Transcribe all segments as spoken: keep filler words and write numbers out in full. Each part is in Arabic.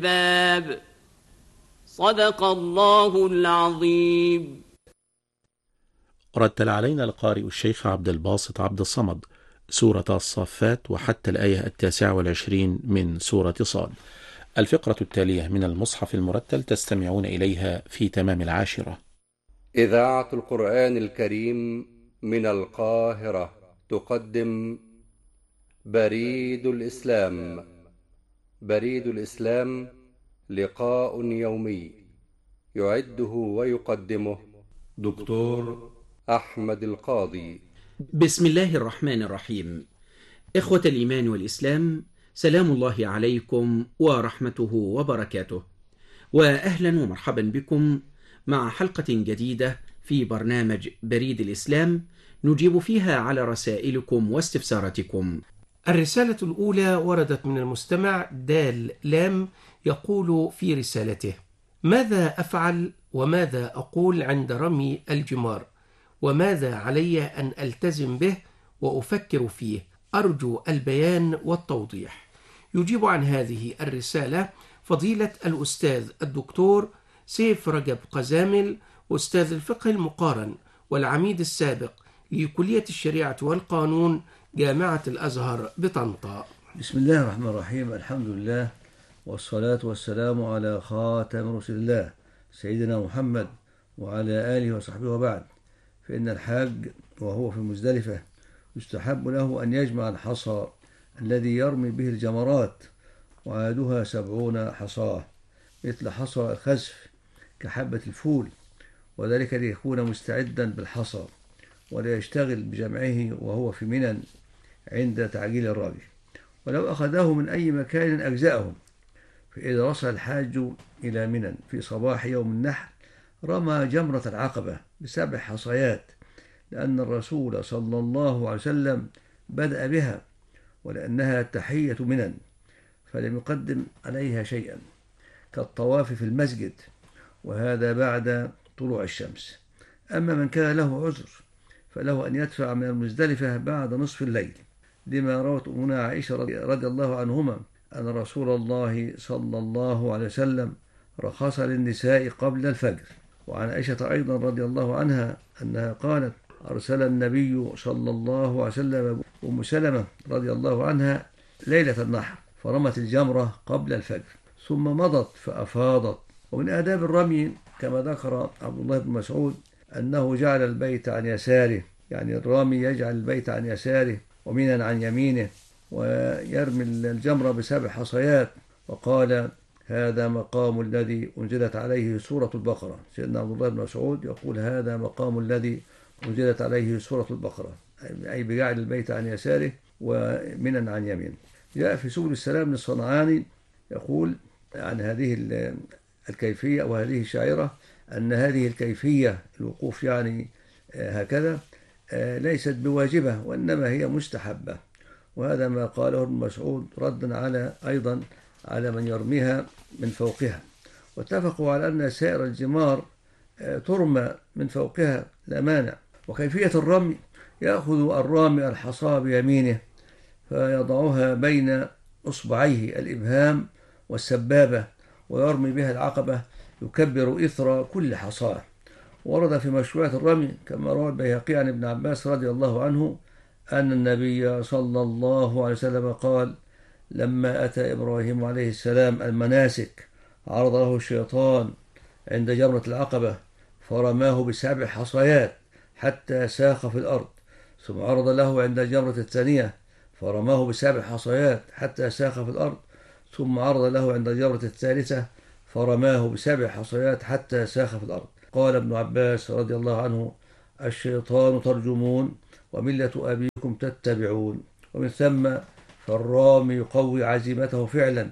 باب صدق الله العظيم. رتل علينا القارئ الشيخ عبد الباسط عبد الصمد سورة الصافات وحتى الآية التاسعة والعشرين من سورة صاد. الفقرة التالية من المصحف المرتل تستمعون إليها في تمام العاشرة. إذاعة القرآن الكريم من القاهرة تقدم بريد الإسلام. بريد الإسلام لقاء يومي يعده ويقدمه دكتور أحمد القاضي. بسم الله الرحمن الرحيم. إخوة الإيمان والإسلام، سلام الله عليكم ورحمته وبركاته، وأهلا ومرحبا بكم مع حلقة جديدة في برنامج بريد الإسلام نجيب فيها على رسائلكم واستفساراتكم. الرسالة الأولى وردت من المستمع دال لام، يقول في رسالته: ماذا أفعل وماذا أقول عند رمي الجمار، وماذا علي أن ألتزم به وأفكر فيه؟ أرجو البيان والتوضيح. يجيب عن هذه الرسالة فضيلة الأستاذ الدكتور سيف رجب قزامل، أستاذ الفقه المقارن والعميد السابق لكلية الشريعة والقانون جامعة الأزهر بطنطا. بسم الله الرحمن الرحيم. الحمد لله والصلاة والسلام على خاتم رسول الله سيدنا محمد وعلى آله وصحبه وبعد. فإن الحاج وهو في مزدلفة يستحب له أن يجمع الحصى الذي يرمي به الجمرات، وعادها سبعون حصاة مثل حصى الخزف كحبة الفول، وذلك ليكون مستعدا بالحصى ولا يشتغل بجمعه وهو في منى عند تعجيل الرمي. ولو أخذه من أي مكان أجزأه، فإذا وصل الحاج إلى منى في صباح يوم النحر رمى جمرة العقبة بسبع حصيات، لأن الرسول صلى الله عليه وسلم بدأ بها ولأنها تحية منى، فلم يقدم عليها شيئا كالطواف في المسجد، وهذا بعد طلوع الشمس. أما من كان له عذر فله أن يدفع من المزدلفة بعد نصف الليل، لما روت أمنا عائشة رضي الله عنهما أن رسول الله صلى الله عليه وسلم رخص للنساء قبل الفجر. وعن عائشة أيضا رضي الله عنها أنها قالت: أرسل النبي صلى الله عليه وسلم أم سلمة رضي الله عنها ليلة النحر فرمت الجمرة قبل الفجر ثم مضت فأفاضت. ومن آداب الرمي كما ذكر عبد الله بن مسعود أنه جعل البيت عن يساره، يعني الرامي يجعل البيت عن يساره ومنى عن يمينه، ويرمي الجمرة بسبع حصيات. وقال: هذا مقام الذي أنزلت عليه سورة البقرة. سيدنا عبد الله بن مسعود يقول: هذا مقام الذي أنزلت عليه سورة البقرة، أي بجعل البيت عن يساره ومنى عن يمينه. جاء في سبل السلام للصنعاني يقول عن هذه الكيفية وهذه الشعيرة أن هذه الكيفية الوقوف يعني هكذا ليست بواجبة وإنما هي مستحبة، وهذا ما قاله ابن مسعود ردا على أيضا على من يرميها من فوقها. واتفقوا على أن سائر الجمار ترمى من فوقها لا مانع. وكيفية الرمي: يأخذ الرامي الحصى بيمينه فيضعها بين أصبعيه الإبهام والسبابة ويرمي بها العقبة يكبر إثر كل حصاة. ورد في مشروعية الرمي كما روى البيهقي عن ابن عباس رضي الله عنه أن النبي صلى الله عليه وسلم قال: لما أتى إبراهيم عليه السلام المناسك عرض له الشيطان عند جمرة العقبة فرماه بسبع حصيات حتى ساق في الأرض، ثم عرض له عند الجمرة الثانية فرماه بسبع حصيات حتى ساق في الأرض، ثم عرض له عند الجمرة الثالثة فرماه بسبع حصيات حتى ساق في الأرض. قال ابن عباس رضي الله عنه: الشيطان ترجمون وملة أبيكم تتبعون. ومن ثم فالرامي يقوي عزيمته فعلا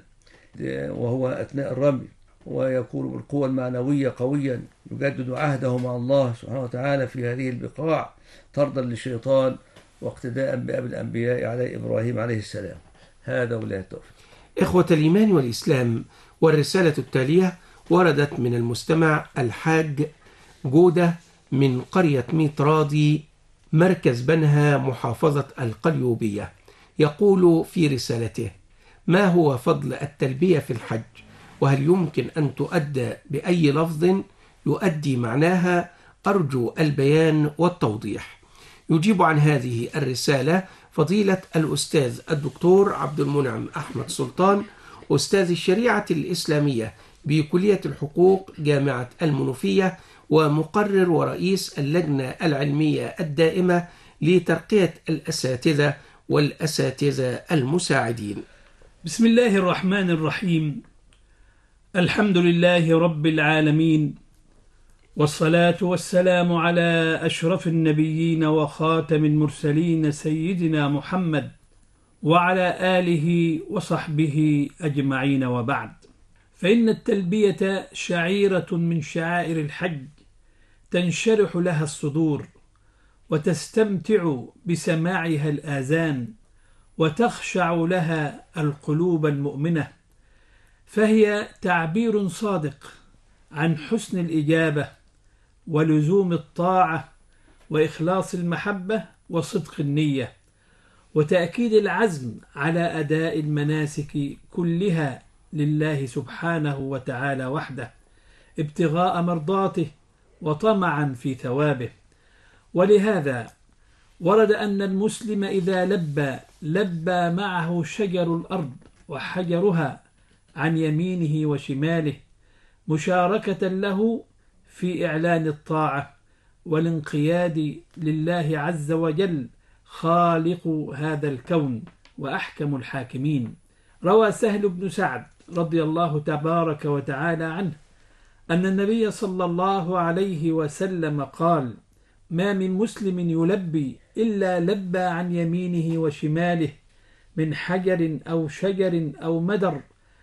وهو أثناء الرمي، ويكون بالقوة المعنوية قويا يجدد عهده مع الله سبحانه وتعالى في هذه البقاع طردا للشيطان واقتداء بأبي الأنبياء عليه إبراهيم عليه السلام. هذا ولا التوفيق. إخوة الإيمان والإسلام، والرسالة التالية وردت من المستمع الحاج جودة من قرية ميت راضي مركز بنها محافظة القليوبية، يقول في رسالته: ما هو فضل التلبية في الحج، وهل يمكن أن تؤدى بأي لفظ يؤدي معناها؟ أرجو البيان والتوضيح. يجيب عن هذه الرسالة فضيلة الأستاذ الدكتور عبد المنعم أحمد سلطان، أستاذ الشريعة الإسلامية بكلية الحقوق جامعة المنوفية، ومقرر ورئيس اللجنة العلمية الدائمة لترقية الأساتذة والأساتذة المساعدين. بسم الله الرحمن الرحيم. الحمد لله رب العالمين، والصلاة والسلام على أشرف النبيين وخاتم المرسلين سيدنا محمد وعلى آله وصحبه أجمعين، وبعد. فإن التلبية شعيرة من شعائر الحج تنشرح لها الصدور وتستمتع بسماعها الآذان وتخشع لها القلوب المؤمنة، فهي تعبير صادق عن حسن الإجابة ولزوم الطاعة وإخلاص المحبة وصدق النية وتأكيد العزم على أداء المناسك كلها لله سبحانه وتعالى وحده، ابتغاء مرضاته وطمعا في ثوابه. ولهذا ورد أن المسلم إذا لبى لبى معه شجر الأرض وحجرها عن يمينه وشماله، مشاركة له في إعلان الطاعة والانقياد لله عز وجل خالق هذا الكون وأحكم الحاكمين. روى سهل بن سعد رضي الله تبارك وتعالى عنه أن النبي صلى الله عليه وسلم قال: ما من مسلم يلبي إلا لبى عن يمينه وشماله من حجر أو شجر أو مدر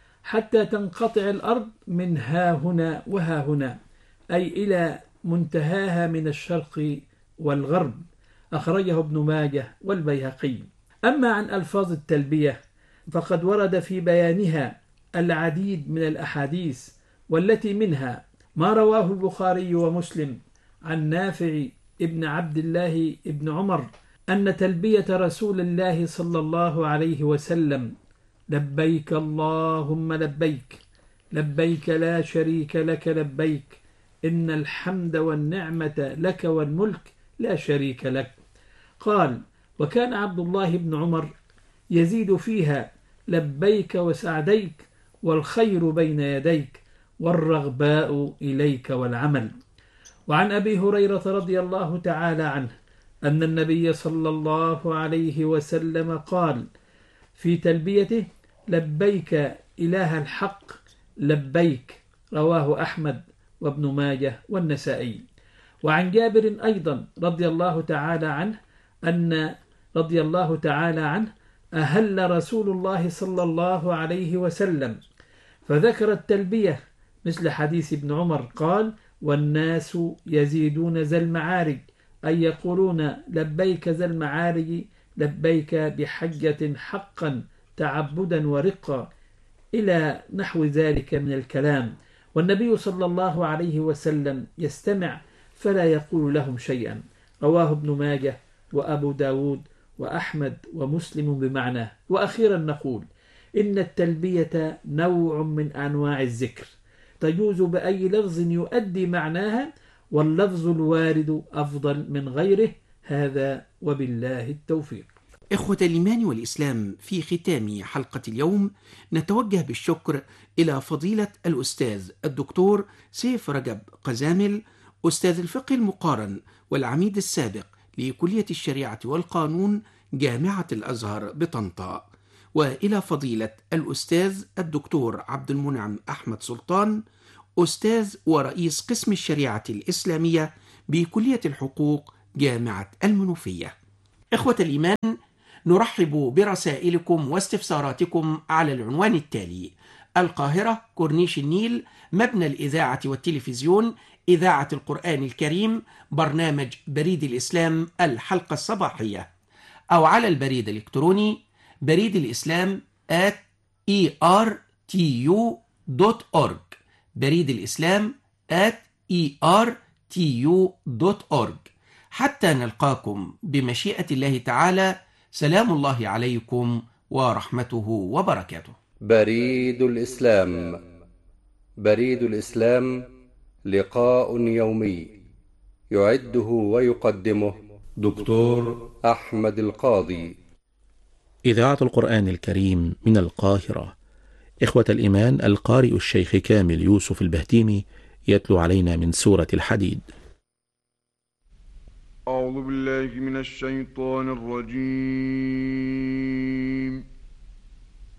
حتى تنقطع الأرض من ها هنا وها هنا، أي إلى منتهاها من الشرق والغرب. أخرجه ابن ماجه والبيهقي. أما عن ألفاظ التلبية فقد ورد في بيانها العديد من الأحاديث، والتي منها ما رواه البخاري ومسلم عن نافع ابن عبد الله ابن عمر أن تلبية رسول الله صلى الله عليه وسلم: لبيك اللهم لبيك لبيك لا شريك لك لبيك إن الحمد والنعمة لك والملك لا شريك لك. قال: وكان عبد الله بن عمر يزيد فيها: لبيك وسعديك والخير بين يديك والرغباء إليك والعمل. وعن أبي هريرة رضي الله تعالى عنه أن النبي صلى الله عليه وسلم قال في تلبيته: لبيك إله الحق لبيك. رواه أحمد وابن ماجه والنسائي. وعن جابر أيضا رضي الله تعالى عنه أن رضي الله تعالى عنه أهل رسول الله صلى الله عليه وسلم فذكر التلبية مثل حديث ابن عمر قال: والناس يزيدون ذا المعارج، أي يقولون لبيك ذا المعارج لبيك بحجة حقا تعبدا ورقا، إلى نحو ذلك من الكلام. والنبي صلى الله عليه وسلم يستمع فلا يقول لهم شيئا. رواه ابن ماجه وأبو داود وأحمد ومسلم بمعناه. وأخيرا نقول إن التلبية نوع من أنواع الذكر تجوز بأي لفظ يؤدي معناها، واللفظ الوارد أفضل من غيره. هذا وبالله التوفيق. إخوة الإيمان والإسلام، في ختام حلقة اليوم نتوجه بالشكر إلى فضيلة الأستاذ الدكتور سيف رجب قزامل، أستاذ الفقه المقارن والعميد السابق لكلية الشريعة والقانون جامعة الأزهر بطنطا، وإلى فضيلة الأستاذ الدكتور عبد المنعم أحمد سلطان، أستاذ ورئيس قسم الشريعة الإسلامية بكلية الحقوق جامعة المنوفية. إخوة الإيمان، نرحب برسائلكم واستفساراتكم على العنوان التالي: القاهرة، كورنيش النيل، مبنى الإذاعة والتلفزيون، إذاعة القرآن الكريم، برنامج بريد الإسلام الحلقة الصباحية، أو على البريد الإلكتروني بريد الإسلام at e r t u dot org، بريد الإسلام at e r t u dot org. حتى نلقاكم بمشيئة الله تعالى، سلام الله عليكم ورحمته وبركاته. بريد الإسلام بريد الإسلام لقاء يومي يعده ويقدمه دكتور أحمد القاضي. إذاعة القرآن الكريم من القاهرة. إخوة الإيمان، القارئ الشيخ كامل يوسف البهتيمي يتلو علينا من سورة الحديد. أعوذ بالله من الشيطان الرجيم.